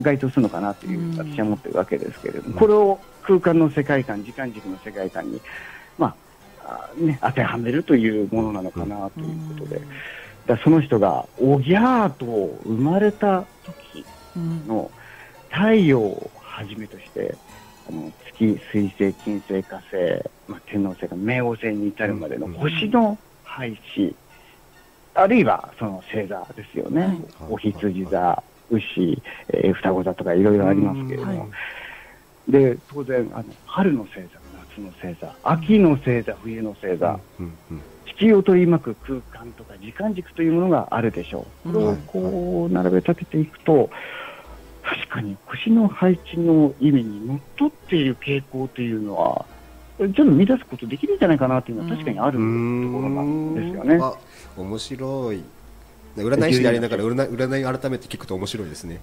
該当するのかなという私は思ってるわけですけれども、これを空間の世界観、時間軸の世界観に、当てはめるというものなのかなということで、その人がおぎゃーと生まれた時の太陽をはじめとして月、水星、金星、火星、天王星が冥王星に至るまでの星の配置、あるいはその星座ですよね、お羊座、牛、双子座とかいろいろありますけれども、で当然春の星座、夏の星座、秋の星座、冬の星座、地球を取り巻く空間とか時間軸というものがあるでしょう。これをこう並べ立てていくと、確かに星の配置の意味にのっとっている傾向というのはちょっと見出すことできるんじゃないかなというのは確かにあるところなんですよね。 面白い。占い師でありながら占い改めて聞くと面白いですね。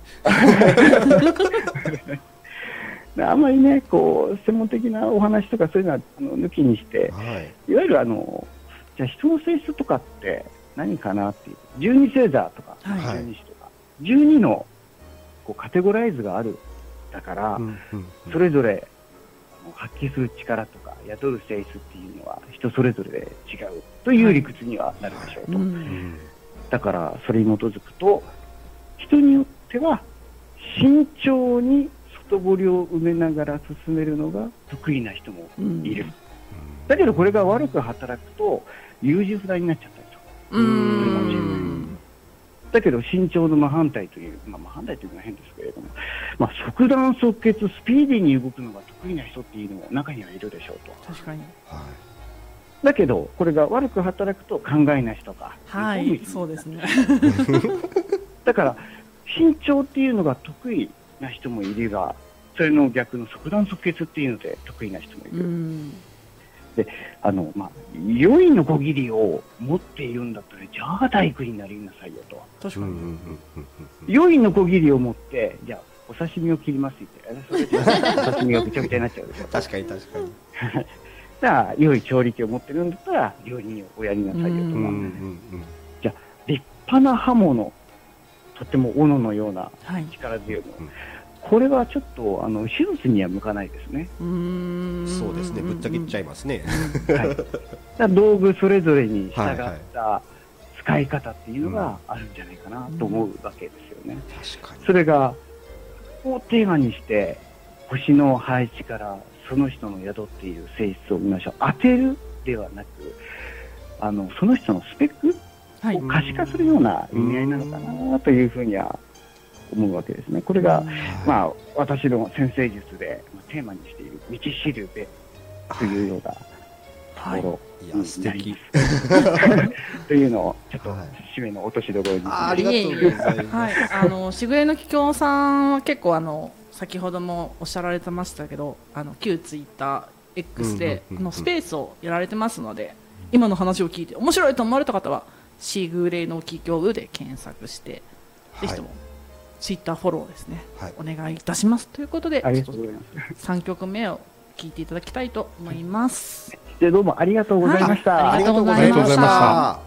あんまりね、こう専門的なお話とかそういうのは抜きにして、いわゆるじゃあ人の性質とかって何かなっていう、12星座とか12子とか、12のこうカテゴライズがある。だから、それぞれ発揮する力とか宿る性質っていうのは人それぞれで違うという理屈にはなるでしょうと。だからそれに基づくと、人によっては慎重に外堀を埋めながら進めるのが得意な人もいる。だけどこれが悪く働くと優柔不断になっちゃったりとかするかもしれない。だけど慎重の真反対という、真反対というのは変ですけれども、即断即決スピーディーに動くのが得意な人っていうのも中にはいるでしょうと。 確かに。 だけどこれが悪く働くと考えなしとか、 そうですね。 だから慎重っていうのが得意な人もいるが、それの逆の即断即決っていうので得意な人もいる。で良いのこぎりを持っているんだったら、じゃあ大工になりなさいよと。 確かに。 良いのこぎりを持って、じゃあお刺身を切りますって言って、それでお刺身がぐちゃぐちゃになっちゃうでしょ。 確かに。 じゃあ良い調理器を持ってるんだったら料理人をおやりなさいよとか、じゃあ立派な刃物、とても斧のような力強いもの、これはちょっと手術には向かないですね。 そうですね、ぶった切っちゃいますね。 道具それぞれに従った使い方っていうのがあるんじゃないかなと思うわけですよね。 確かに。 それがをテーマにして星の配置からその人の宿っている性質を見ましょう。当てるではなく、その人のスペックを可視化するような意味合いなのかなというふうには思うわけですね。これが、私の先生術でテーマにしている道しるべというようなところになりますというのをちょっと締めの落としどころに。 ありがとうございます。しぐれの桔梗さんは結構先ほどもおっしゃられてましたけど、旧ツイッター X でスペースをやられてますので、今の話を聞いて面白いと思われた方はしぐれの桔梗で検索して、ぜひともツイッターフォローですね、お願いいたしますということで、3曲目を聴いていただきたいと思います。 どうもありがとうございました。 ありがとうございました。 はい、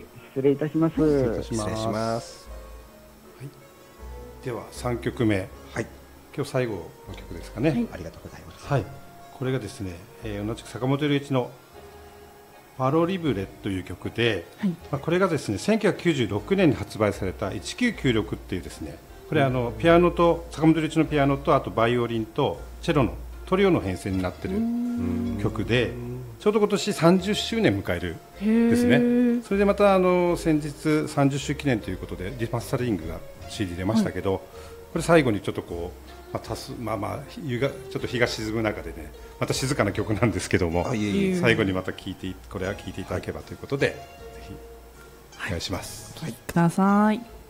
失礼いたします。 失礼します。 では3曲目、今日最後の曲ですかね。 ありがとうございます。 これがですね、同じく坂本龍一のパロリブレという曲で、これがですね1996年に発売された1996っていうですね、これピアノと坂本龍一のピアノと、あとバイオリンとチェロのトリオの編成になっている曲で、ちょうど今年30周年迎えるですね。それでまた先日30周記念ということでリマスタリングが CD 出ましたけど、これ最後にちょっとこう夕がちょっと日が沈む中でね、また静かな曲なんですけども、最後にまたこれは聴いていただければということで、ぜひお願いします。 ください。